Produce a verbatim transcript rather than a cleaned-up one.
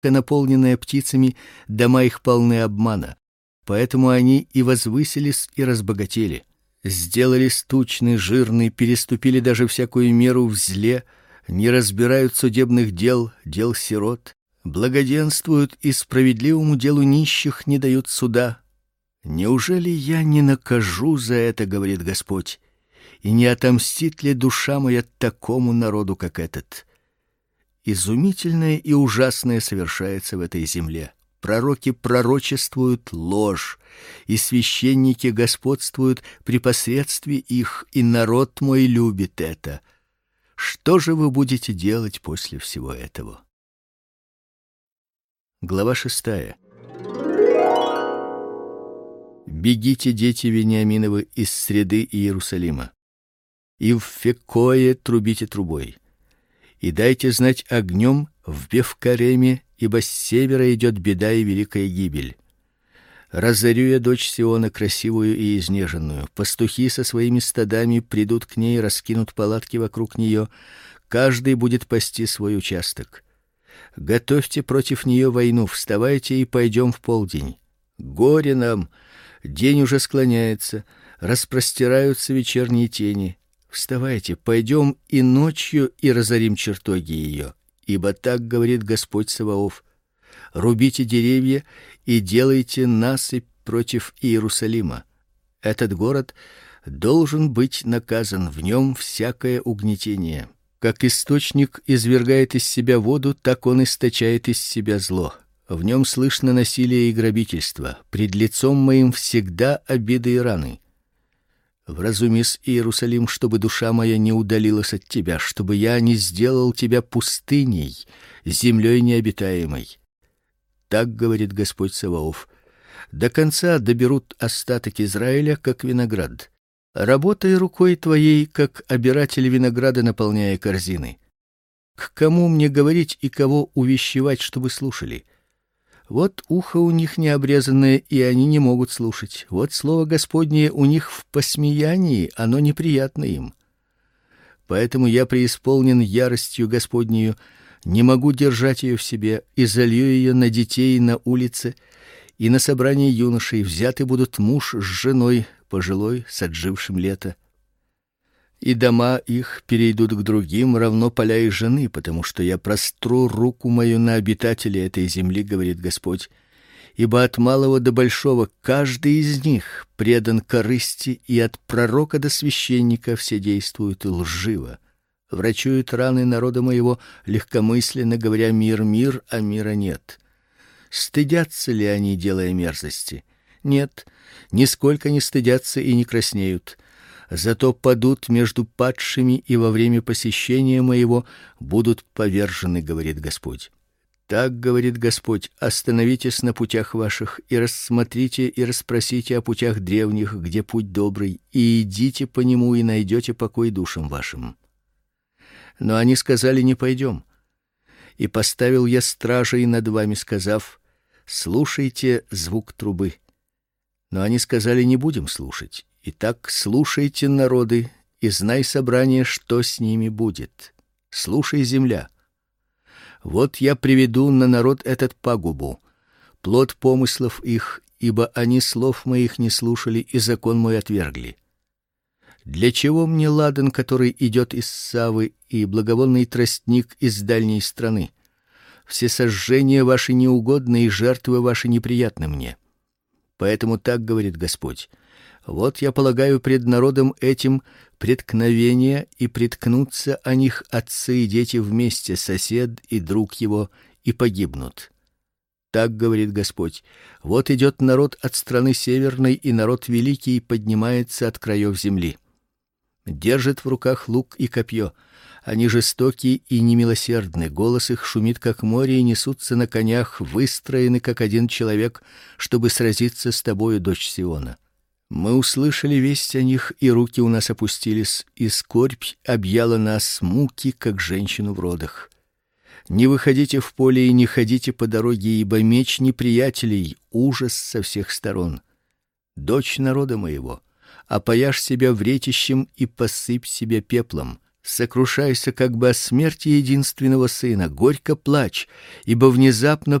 наполненная птицами, дома их полны обмана. Поэтому они и возвысились, и разбогатели. Сделались тучны, жирны, переступили даже всякую меру в зле, не разбирают судебных дел, дел сирот, благоденствуют и справедливому делу нищих не дают суда. Неужели я не накажу за это, говорит Господь, и не отомстит ли душа моя такому народу, как этот? Изумительное и ужасное совершается в этой земле. Пророки пророчествуют ложь, и священники господствуют при посредстве их, и народ мой любит это. Что же вы будете делать после всего этого? Глава шестая. Бегите, дети Вениаминовы, из среды Иерусалима, и в Фекое трубите трубой, и дайте знать огнем в Бефкареме, ибо с севера идет беда и великая гибель. Разорю я дочь Сиона, красивую и изнеженную. Пастухи со своими стадами придут к ней, раскинут палатки вокруг нее, каждый будет пасти свой участок. Готовьте против нее войну, вставайте и пойдем в полдень. Горе нам, день уже склоняется, распростираются вечерние тени. Вставайте, пойдем и ночью и разорим чертоги ее. Ибо так говорит Господь Саваоф: рубите деревья и делайте насыпь против Иерусалима. Этот город должен быть наказан, в нем всякое угнетение. Как источник извергает из себя воду, так он источает из себя зло. В нем слышно насилие и грабительство. Пред лицом моим всегда обиды и раны. Вразумись, Иерусалим, чтобы душа моя не удалилась от тебя, чтобы я не сделал тебя пустыней, землей необитаемой. Так говорит Господь Саваоф: до конца доберут остаток Израиля, как виноград. Работай рукой твоей, как обиратель винограда, наполняя корзины. К кому мне говорить и кого увещевать, чтобы слушали? Вот ухо у них не обрезанное, и они не могут слушать. Вот слово Господне у них в посмеянии, оно неприятно им. Поэтому я преисполнен яростью Господнею, не могу держать ее в себе, и залью ее на детей на улице, и на собрании юношей. Взяты будут муж с женой, пожилой, с отжившим лето. И дома их перейдут к другим, равно поля и жены, потому что я простру руку мою на обитателей этой земли, говорит Господь. Ибо от малого до большого каждый из них предан корысти, и от пророка до священника все действуют лживо. Врачуют раны народа моего легкомысленно, говоря: мир, мир, а мира нет. Стыдятся ли они, делая мерзости? Нет, нисколько не стыдятся и не краснеют. Зато падут между падшими, и во время посещения моего будут повержены, говорит Господь. Так говорит Господь: остановитесь на путях ваших и рассмотрите и расспросите о путях древних, где путь добрый, и идите по нему, и найдете покой душам вашим. Но они сказали: не пойдем. И поставил я стражей над вами, сказав: слушайте звук трубы. Но они сказали: не будем слушать. Итак, слушайте, народы, и знай, собрание, что с ними будет. Слушай, земля. Вот я приведу на народ этот пагубу, плод помыслов их, ибо они слов моих не слушали и закон мой отвергли. Для чего мне ладан, который идет из Савы, и благовонный тростник из дальней страны? Все сожжения ваши неугодны, и жертвы ваши неприятны мне. Поэтому так говорит Господь: вот я полагаю пред народом этим преткновение, и преткнутся о них отцы и дети вместе, сосед и друг его, и погибнут. Так говорит Господь: вот идет народ от страны северной, и народ великий поднимается от краев земли. Держит в руках лук и копье. Они жестоки и немилосердны, голос их шумит как море, и несутся на конях, выстроены как один человек, чтобы сразиться с тобою, дочь Сиона. Мы услышали весть о них, и руки у нас опустились, и скорбь объяла нас, муки, как женщину в родах. Не выходите в поле и не ходите по дороге, ибо меч неприятелей, ужас со всех сторон. Дочь народа моего, опояшь себя вретищем и посыпь себя пеплом. Сокрушайся как бы о смерти единственного сына, горько плачь, ибо внезапно